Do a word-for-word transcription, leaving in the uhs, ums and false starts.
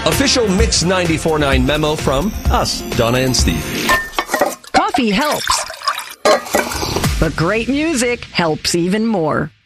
Official Mix ninety-four point nine memo from us, Donna and Steve. Coffee helps, but great music helps even more.